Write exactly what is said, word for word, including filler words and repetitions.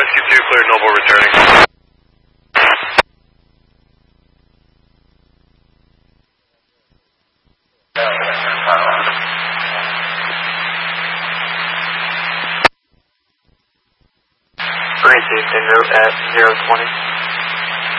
Rescue two, clear, Noble returning. Received en route at zero twenty.